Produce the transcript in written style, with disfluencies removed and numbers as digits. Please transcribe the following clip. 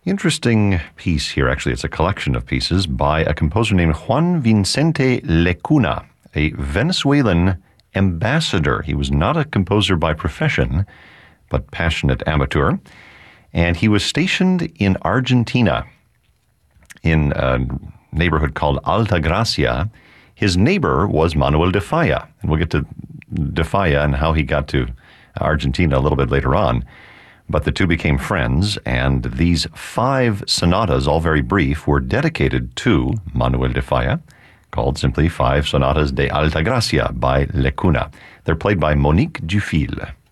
Interesting piece here. Actually, it's a collection of pieces by a composer named Juan Vicente Lecuna, a Venezuelan ambassador. He was not a composer by profession, but passionate amateur. And he was stationed in Argentina in a neighborhood called Alta Gracia. His neighbor was Manuel de Falla. And we'll get to de Falla and how he got to Argentina a little bit later on. But the two became friends, and these 5 sonatas, all very brief, were dedicated to Manuel de Falla, called simply 5 Sonatas de Alta Gracia by Lecuna. They're played by Monique Dufil.